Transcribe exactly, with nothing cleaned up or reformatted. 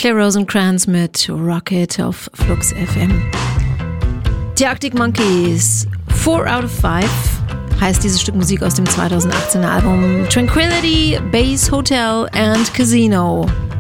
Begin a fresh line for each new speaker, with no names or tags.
Claire Rosencrantz mit Rocket auf Flux F M. Die Arctic Monkeys, four out of five heißt dieses Stück Musik aus dem zweitausendachtzehner Album Tranquility, Base Hotel and Casino.